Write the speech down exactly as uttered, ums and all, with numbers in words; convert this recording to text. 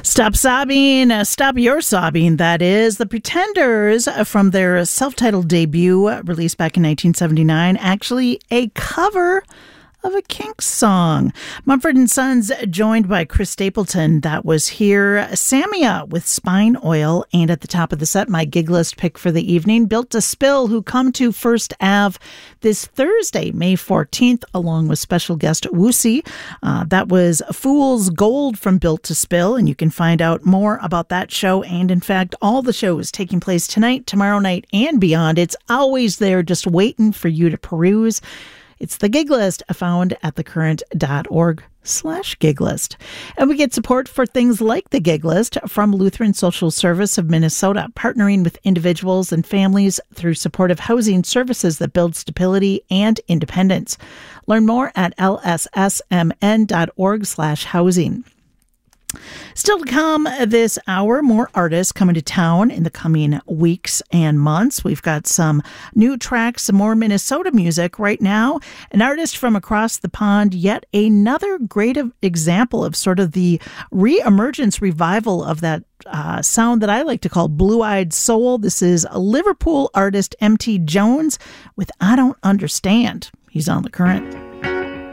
Stop sobbing, uh, stop your sobbing, that is. The Pretenders, uh, from their self-titled debut, uh, released back in nineteen seventy-nine, actually a cover of a Kinks song. Mumford and Sons, joined by Chris Stapleton. That was here. Samia with Spine Oil. And at the top of the set, my gig list pick for the evening, Built to Spill, who come to First Ave this Thursday, May fourteenth, along with special guest Woosie. Uh, that was Fool's Gold from Built to Spill. And you can find out more about that show and, in fact, all the shows taking place tonight, tomorrow night, and beyond. It's always there just waiting for you to peruse. It's the gig list, found at thecurrent.org slash gig list. And we get support for things like the gig list from Lutheran Social Service of Minnesota, partnering with individuals and families through supportive housing services that build stability and independence. Learn more at lssmn.org slash housing. Still to come this hour, more artists coming to town in the coming weeks and months. We've got some new tracks, some more Minnesota music right now. An artist from across the pond, yet another great example of sort of the re-emergence revival of that uh, sound that I like to call blue-eyed soul. This is a Liverpool artist, M T Jones, with I Don't Understand. He's on The Current.